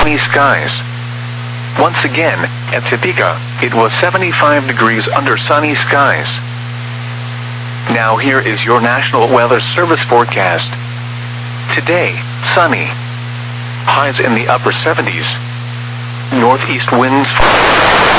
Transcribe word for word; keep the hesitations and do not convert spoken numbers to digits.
sunny skies. Once again, at Topeka, it was seventy-five degrees under sunny skies. Now here is your National Weather Service forecast. Today, sunny. Highs in the upper seventies. Northeast winds.